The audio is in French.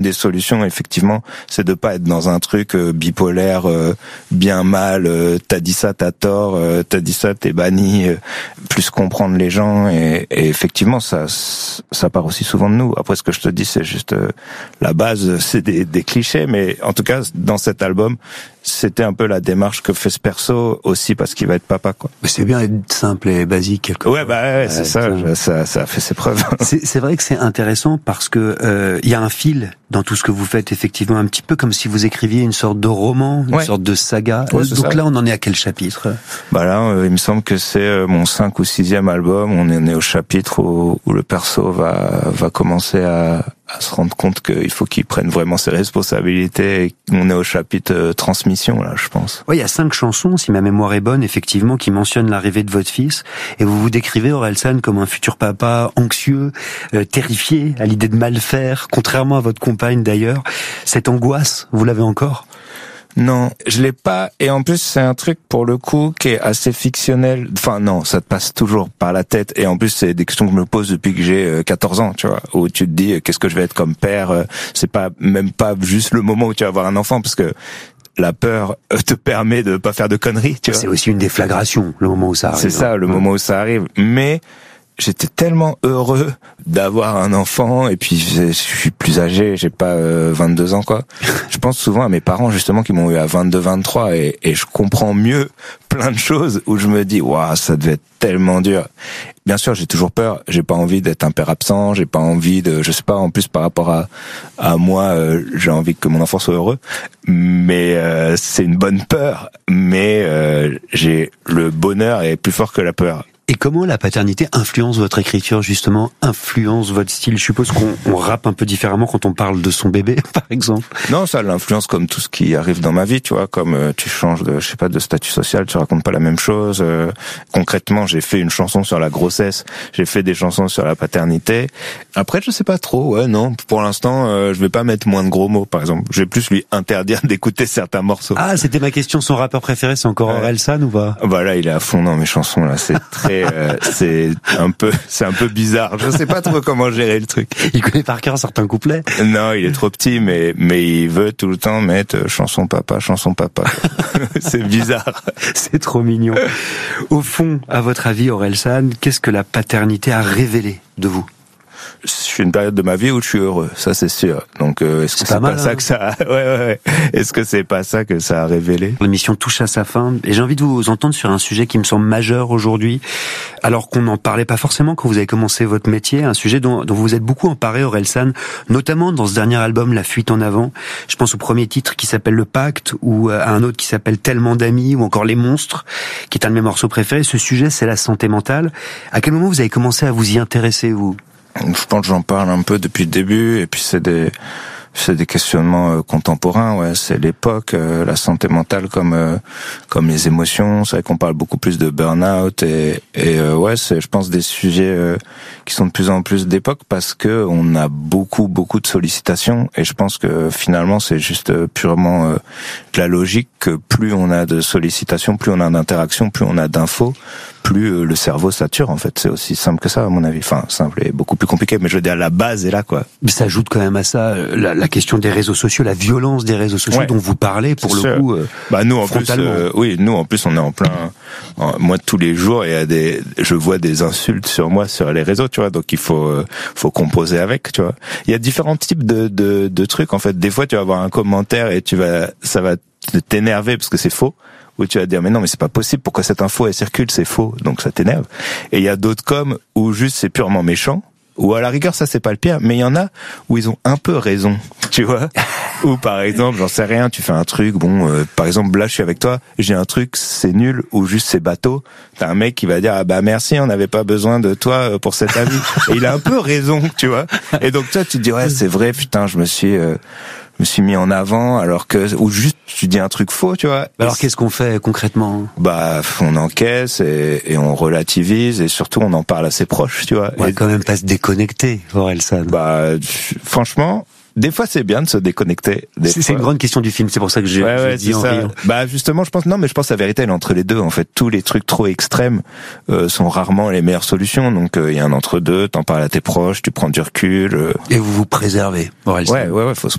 des solutions, effectivement, c'est de pas être dans un truc bipolaire, bien mal, t'as dit ça, t'as tort, t'as dit ça, t'es banni, plus comprendre les gens, et effectivement, ça part aussi souvent de nous. Après, ce que je te dis, c'est juste la base, c'est des clichés, mais en tout cas, dans cet album, c'était un peu la démarche que fait ce perso aussi parce qu'il va être papa, quoi. Mais c'est bien être simple et basique quelque part. Ouais, c'est ça a fait ses preuves. C'est vrai que c'est intéressant parce que il y a un fil dans tout ce que vous faites, effectivement, un petit peu comme si vous écriviez une sorte de roman, une sorte de saga. Ouais, donc ça. Là, on en est à quel chapitre? Bah là, il me semble que c'est mon 5 ou 6e album. On est au chapitre où le perso va commencer à se rendre compte qu'il faut qu'il prenne vraiment ses responsabilités, et on est au chapitre transmission, là, je pense. Oui, il y a 5 chansons, si ma mémoire est bonne, effectivement, qui mentionnent l'arrivée de votre fils, et vous vous décrivez, Orelsan, comme un futur papa anxieux, terrifié à l'idée de mal faire, contrairement à votre compagne d'ailleurs. Cette angoisse, vous l'avez encore? Non, je l'ai pas, et en plus c'est un truc pour le coup qui est assez fictionnel. Enfin non, ça te passe toujours par la tête, et en plus c'est des questions que je me pose depuis que j'ai 14 ans, tu vois, où tu te dis qu'est-ce que je vais être comme père. C'est pas même pas juste le moment où tu vas avoir un enfant, parce que la peur te permet de pas faire de conneries, tu vois. C'est aussi une déflagration, le moment où ça arrive. C'est ça, le moment où ça arrive. Mais j'étais tellement heureux d'avoir un enfant, et puis je suis plus âgé, j'ai pas 22 ans, quoi. Je pense souvent à mes parents, justement, qui m'ont eu à 22, 23, et je comprends mieux plein de choses où je me dis, waouh, ça devait être tellement dur. Bien sûr, j'ai toujours peur, j'ai pas envie d'être un père absent, j'ai pas envie de, je sais pas, en plus par rapport à moi, j'ai envie que mon enfant soit heureux, mais c'est une bonne peur, mais j'ai le bonheur est plus fort que la peur. Et comment la paternité influence votre écriture, justement, influence votre style? Je suppose qu'on rappe un peu différemment quand on parle de son bébé, par exemple. Non, ça l'influence comme tout ce qui arrive dans ma vie, tu vois, comme tu changes de, je sais pas, de statut social, tu racontes pas la même chose. Concrètement, j'ai fait une chanson sur la grossesse, j'ai fait des chansons sur la paternité. Après, je sais pas trop, ouais, non. Pour l'instant, je vais pas mettre moins de gros mots, par exemple. Je vais plus lui interdire d'écouter certains morceaux. Ah, c'était ma question. Son rappeur préféré, c'est encore Orelsan ou pas? Bah là, il est à fond dans mes chansons, là. C'est très, c'est un peu bizarre. Je sais pas trop comment gérer le truc. Il connaît par cœur certains couplets? Non, il est trop petit, mais il veut tout le temps mettre chanson papa. C'est bizarre. C'est trop mignon. Au fond, à votre avis, Orelsan, qu'est-ce que la paternité a révélé de vous? Je suis une période de ma vie où je suis heureux, ça c'est sûr. Donc est-ce que c'est pas ça que ça ouais. Est-ce que c'est pas ça que ça a révélé? L'émission touche à sa fin et j'ai envie de vous entendre sur un sujet qui me semble majeur aujourd'hui, alors qu'on n'en parlait pas forcément quand vous avez commencé votre métier, un sujet dont vous vous êtes beaucoup emparé, Orelsan, notamment dans ce dernier album La Fuite en avant. Je pense au premier titre qui s'appelle Le Pacte, ou à un autre qui s'appelle Tellement d'amis, ou encore Les Monstres, qui est un de mes morceaux préférés. Ce sujet, c'est la santé mentale. À quel moment vous avez commencé à vous y intéresser, vous? Je pense que j'en parle un peu depuis le début, et puis c'est des questionnements contemporains, ouais, c'est l'époque, la santé mentale comme les émotions. C'est vrai qu'on parle beaucoup plus de burn-out, et ouais, c'est, je pense, des sujets qui sont de plus en plus d'époque, parce que on a beaucoup de sollicitations, et je pense que finalement c'est juste purement de la logique, que plus on a de sollicitations, plus on a d'interactions, plus on a d'infos, plus le cerveau sature, en fait. C'est aussi simple que ça, à mon avis. Enfin, simple et beaucoup plus compliqué, mais je veux dire, la base est là, quoi. Mais ça ajoute quand même à ça la question des réseaux sociaux, la violence des réseaux sociaux, dont vous parlez, pour le coup, bah nous en frontalement. plus, nous en plus on est en plein. Moi, tous les jours, je vois des insultes sur moi sur les réseaux, tu vois. Donc il faut composer avec, tu vois. Il y a différents types de trucs, en fait. Des fois, tu vas avoir un commentaire et ça va t'énerver parce que c'est faux. Où tu vas dire, mais non, mais c'est pas possible, pourquoi cette info elle circule, c'est faux, donc ça t'énerve. Et il y a d'autres où juste c'est purement méchant, ou à la rigueur ça c'est pas le pire, mais il y en a où ils ont un peu raison, tu vois. Ou par exemple, j'en sais rien, tu fais un truc, par exemple là je suis avec toi, j'ai un truc, c'est nul, ou juste c'est bateau, t'as un mec qui va dire, ah bah merci, on n'avait pas besoin de toi pour cet avis. Et il a un peu raison, tu vois. Et donc toi tu te dis, ouais c'est vrai, putain, je me suis mis en avant, alors que, ou juste tu dis un truc faux, tu vois. Alors qu'est-ce qu'on fait concrètement? Bah, on encaisse et on relativise, et surtout on en parle à ses proches, tu vois. On va quand même pas se déconnecter, Orelsan. Bah, franchement, des fois c'est bien de se déconnecter. C'est une grande question du film, c'est pour ça que j'ai dit en riant. Bah justement, je pense la vérité elle est entre les deux, en fait. Tous les trucs trop extrêmes sont rarement les meilleures solutions, donc il y a un entre-deux, t'en parles à tes proches, tu prends du recul. Et vous vous préservez, Orelsan. Ouais, faut se